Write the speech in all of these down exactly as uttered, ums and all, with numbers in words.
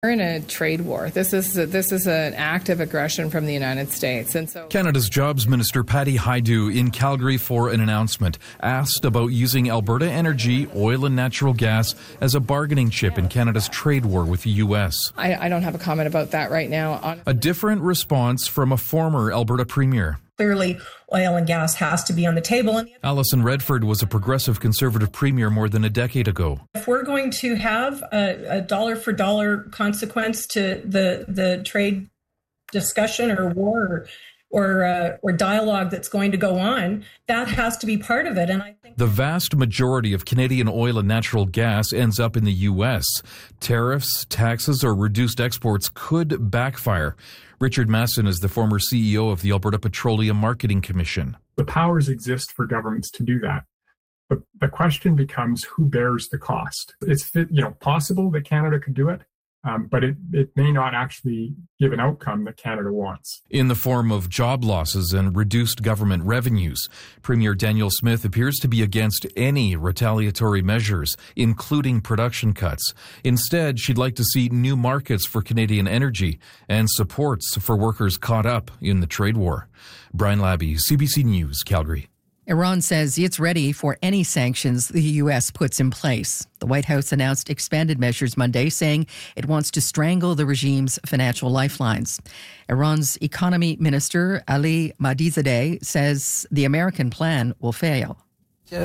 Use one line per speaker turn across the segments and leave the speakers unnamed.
We're in a trade war. This is a, this is an act of aggression from the United States. And so
Canada's Jobs Minister Patty Hajdu in Calgary for an announcement, asked about using Alberta Energy, oil and natural gas as a bargaining chip in Canada's trade war with the U S.
I, I don't have a comment about that right now. On-
a different response from a former Alberta Premier.
Clearly, oil and gas has to be on the table.
Alison Redford was a progressive Conservative Premier more than a decade ago.
If we're going to have a, a dollar-for-dollar consequence to the, the trade discussion or war or or, uh, or dialogue that's going to go on, that has to be part of it. And I think
the vast majority of Canadian oil and natural gas ends up in the U S. Tariffs, taxes, or reduced exports could backfire. Richard Masson is the former C E O of the Alberta Petroleum Marketing Commission.
The powers exist for governments to do that. But the question becomes who bears the cost. It's you know possible that Canada could do it, um, but it, it may not actually give an outcome that Canada wants.
In the form of job losses and reduced government revenues, Premier Danielle Smith appears to be against any retaliatory measures, including production cuts. Instead, she'd like to see new markets for Canadian energy and supports for workers caught up in the trade war. Brian Labby, C B C News, Calgary.
Iran says it's ready for any sanctions the U S puts in place. The White House announced expanded measures Monday, saying it wants to strangle the regime's financial lifelines. Iran's economy minister, Ali Mahdizadeh, says the American plan will fail.
They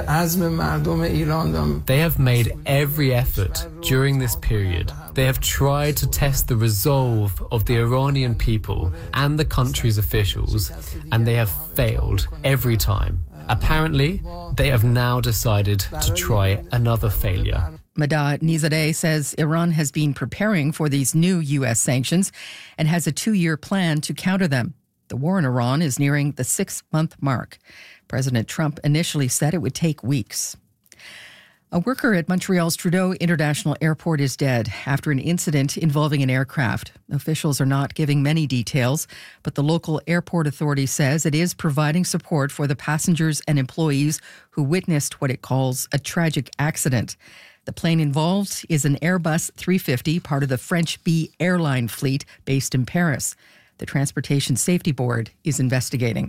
have made every effort during this period. They have tried to test the resolve of the Iranian people and the country's officials, and they have failed every time. Apparently, they have now decided to try another failure.
Mahdizadeh says Iran has been preparing for these new U S sanctions and has a two-year plan to counter them. The war in Iran is nearing the six-month mark. President Trump initially said it would take weeks. A worker at Montreal's Trudeau International Airport is dead after an incident involving an aircraft. Officials are not giving many details, but the local airport authority says it is providing support for the passengers and employees who witnessed what it calls a tragic accident. The plane involved is an Airbus three fifty, part of the French B airline fleet based in Paris. The Transportation Safety Board is investigating.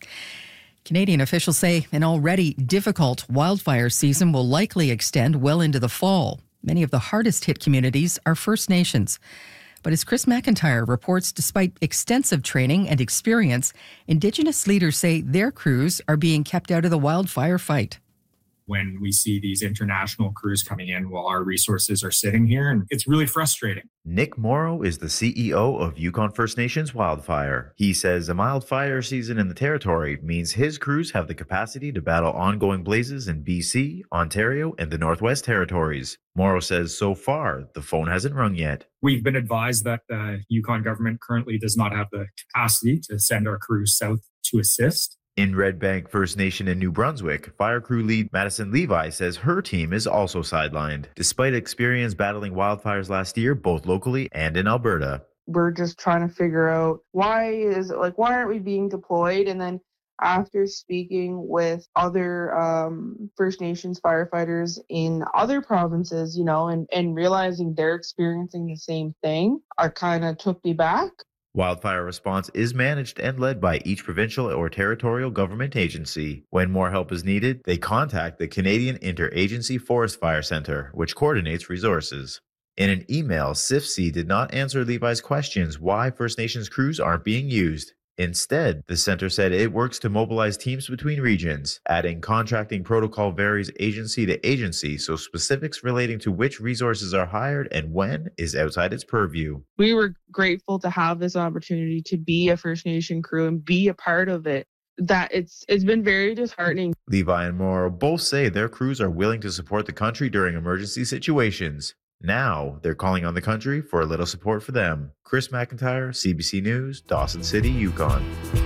Canadian officials say an already difficult wildfire season will likely extend well into the fall. Many of the hardest hit communities are First Nations. But as Chris McIntyre reports, despite extensive training and experience, Indigenous leaders say their crews are being kept out of the wildfire fight.
When we see these international crews coming in while our resources are sitting here, and it's really frustrating.
Nick Morrow is the C E O of Yukon First Nations Wildfire. He says a mild fire season in the territory means his crews have the capacity to battle ongoing blazes in B C, Ontario, and the Northwest Territories. Morrow says so far, the phone hasn't rung yet.
We've been advised that the Yukon government currently does not have the capacity to send our crews south to assist.
In Red Bank First Nation in New Brunswick, fire crew lead Madison Levi says her team is also sidelined, despite experience battling wildfires last year, both locally and in Alberta.
We're just trying to figure out why is it like, why aren't we being deployed? And then after speaking with other um, First Nations firefighters in other provinces, you know, and, and realizing they're experiencing the same thing, I kind of took me back.
Wildfire response is managed and led by each provincial or territorial government agency. When more help is needed, they contact the Canadian Interagency Forest Fire Centre, which coordinates resources. In an email, C I F C did not answer Levi's questions why First Nations crews aren't being used. Instead, the center said it works to mobilize teams between regions, adding contracting protocol varies agency to agency, so specifics relating to which resources are hired and when is outside its purview.
We were grateful to have this opportunity to be a First Nation crew and be a part of it. That it's it's been very disheartening.
Levi and Morrow both say their crews are willing to support the country during emergency situations. Now, they're calling on the country for a little support for them. Chris McIntyre, C B C News, Dawson City, Yukon.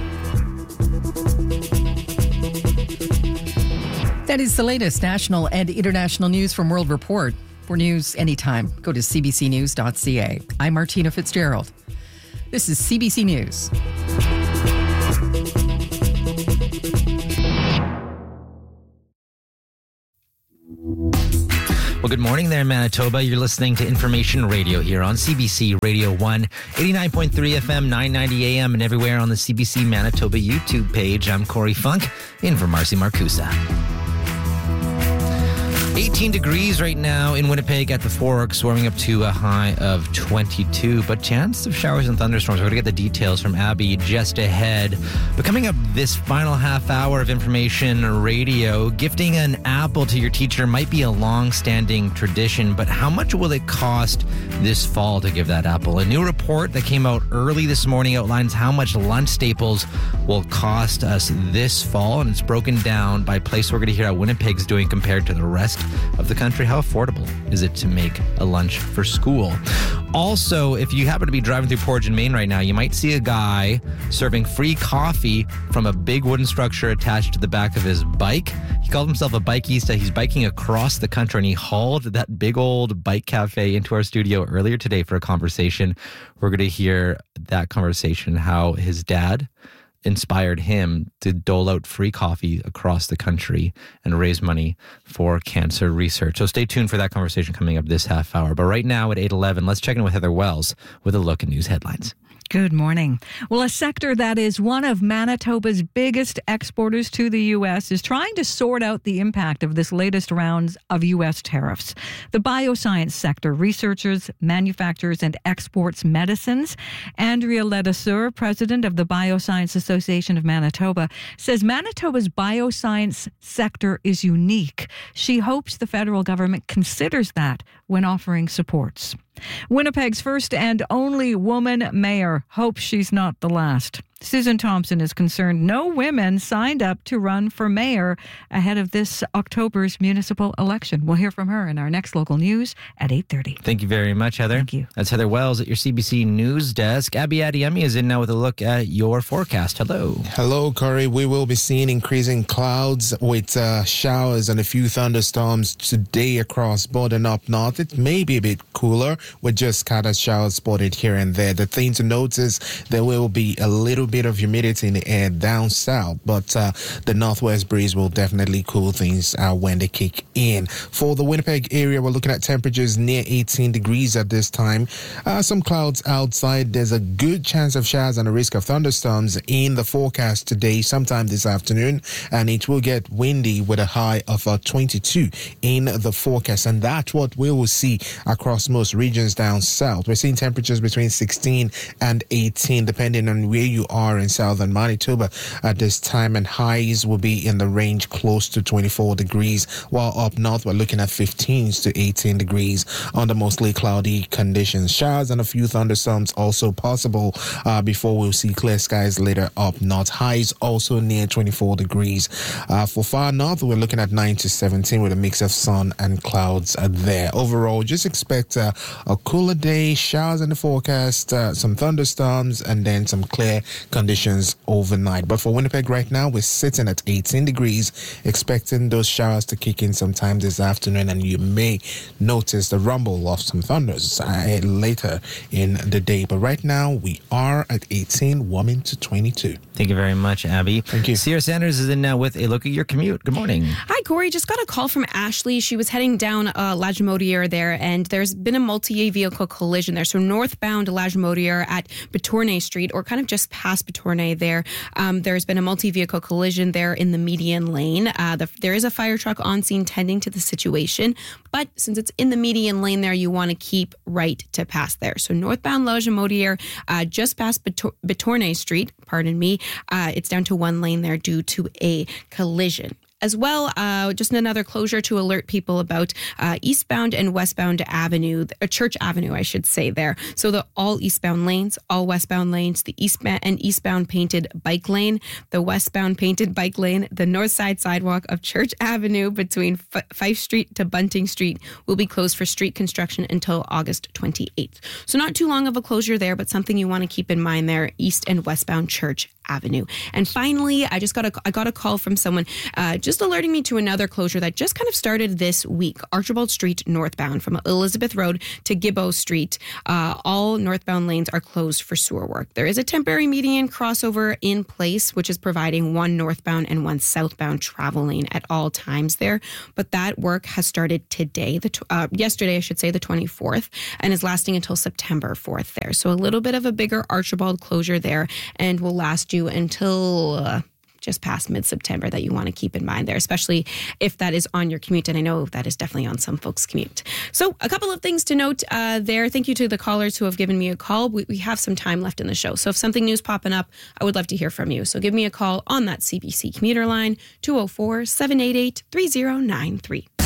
That is the latest national and international news from World Report. For news anytime, go to c b c news dot c a. I'm Martina Fitzgerald. This is C B C News.
Well,
Well, good morning there, Manitoba. You're listening to Information Radio here on C B C Radio one, eighty-nine point three F M, nine ninety A M, and everywhere on the C B C Manitoba YouTube page. I'm Corey Funk, in for Marcy Marcusa. eighteen degrees right now in Winnipeg at the Forks, warming up to a high of twenty-two. But chance of showers and thunderstorms. We're going to get the details from Abby just ahead. But coming up this final half hour of Information Radio, gifting an apple to your teacher might be a long-standing tradition, but how much will it cost this fall to give that apple? A new report that came out early this morning outlines how much lunch staples will cost us this fall, and it's broken down by place. We're going to hear how Winnipeg's doing compared to the rest of the country. How affordable is it to make a lunch for school? Also, if you happen to be driving through Portage and Main right now, you might see a guy serving free coffee from a big wooden structure attached to the back of his bike. He called himself a bikeista. He's biking across the country, and he hauled that big old bike cafe into our studio earlier today for a conversation. We're going to hear that conversation, how his dad inspired him to dole out free coffee across the country and raise money for cancer research. So stay tuned for that conversation coming up this half hour. But right now at eight eleven, let's check in with Heather Wells with a look at news headlines.
Good morning. Well, a sector that is one of Manitoba's biggest exporters to the U S is trying to sort out the impact of this latest round of U S tariffs. The bioscience sector researchers, manufactures, and exports medicines. Andrea Ledeseur, president of the Bioscience Association of Manitoba, says Manitoba's bioscience sector is unique. She hopes the federal government considers that when offering supports. Winnipeg's first and only woman mayor hopes she's not the last. Susan Thompson is concerned no women signed up to run for mayor ahead of this October's municipal election. We'll hear from her in our next local news at eight thirty.
Thank you very much, Heather.
Thank you.
That's Heather Wells at your C B C News Desk. Abby Adiemi is in now with a look at your forecast. Hello.
Hello, Corey. We will be seeing increasing clouds with uh, showers and a few thunderstorms today across border up north. It may be a bit cooler with just scattered showers spotted here and there. The thing to note is there will be a little bit of humidity in the air down south, but uh, the northwest breeze will definitely cool things uh, when they kick in. For the Winnipeg area, we're looking at temperatures near eighteen degrees at this time. Uh, some clouds outside. There's a good chance of showers and a risk of thunderstorms in the forecast today, sometime this afternoon, and it will get windy with a high of uh, twenty-two in the forecast, and that's what we will see across most regions down south. We're seeing temperatures between sixteen and eighteen, depending on where you are in southern Manitoba at this time, and highs will be in the range close to twenty-four degrees, while up north we're looking at fifteen to eighteen degrees under mostly cloudy conditions. Showers and a few thunderstorms also possible uh, before we'll see clear skies later up north. Highs also near twenty-four degrees. Uh, for far north we're looking at nine to seventeen with a mix of sun and clouds uh, there. Overall, just expect uh, a cooler day, showers in the forecast, uh, some thunderstorms, and then some clear conditions overnight. But for Winnipeg right now, we're sitting at eighteen degrees, expecting those showers to kick in sometime this afternoon, and you may notice the rumble of some thunders uh, later in the day. But right now, we are at eighteen, warming to twenty-two.
Thank you very much, Abby.
Thank you.
Sierra Sanders is in now with a look at your commute. Good morning.
Hi, Corey. Just got a call from Ashley. She was heading down uh, Lagimodiere there, and there's been a multi-vehicle collision there. So northbound Lagimodiere at Betournay Street, or kind of just past Betournay there. Um, there's been a multi-vehicle collision there in the median lane. Uh, the, there is a fire truck on scene tending to the situation, but since it's in the median lane there, you want to keep right to pass there. So northbound Lagimodiere, uh, just past Betor- Betournay Street, pardon me, uh, it's down to one lane there due to a collision. As well, uh, just another closure to alert people about uh, eastbound and westbound Avenue, uh, Church Avenue, I should say there. So the all eastbound lanes, all westbound lanes, the eastbound and eastbound painted bike lane, the westbound painted bike lane, the north side sidewalk of Church Avenue between F- Fife Street to Bunting Street will be closed for street construction until August twenty-eighth. So not too long of a closure there, but something you want to keep in mind there, east and westbound Church Avenue. And finally, I just got a, I got a call from someone uh, just alerting me to another closure that just kind of started this week. Archibald Street northbound from Elizabeth Road to Gibbo Street. Uh, all northbound lanes are closed for sewer work. There is a temporary median crossover in place, which is providing one northbound and one southbound travel lane at all times there. But that work has started today, the tw- uh, yesterday, I should say, the twenty-fourth, and is lasting until September fourth there. So a little bit of a bigger Archibald closure there, and will last you until uh, just past mid-September, that you want to keep in mind there, especially if that is on your commute. And I know that is definitely on some folks' commute. So a couple of things to note uh, there. Thank you to the callers who have given me a call. We, we have some time left in the show. So if something new's popping up, I would love to hear from you. So give me a call on that C B C commuter line, two oh four, seven eight eight, three oh nine three.